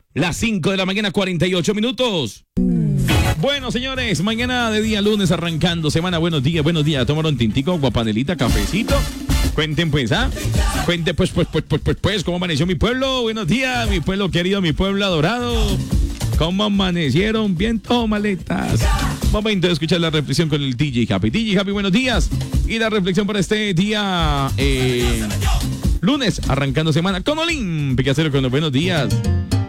Las 5 de la mañana, 48 minutos. Bueno, señores, mañana de día lunes arrancando semana. Buenos días. Tomaron tintico, guapanelita, cafecito. Cuenten pues, Cuenten pues, ¿cómo amaneció mi pueblo? Buenos días, mi pueblo querido, mi pueblo adorado. ¿Cómo amanecieron? Viento, maletas. Momento de escuchar la reflexión con el DJ Happy. DJ Happy, buenos días. Y la reflexión para este día lunes, arrancando semana con Olímpica Cero con los buenos días.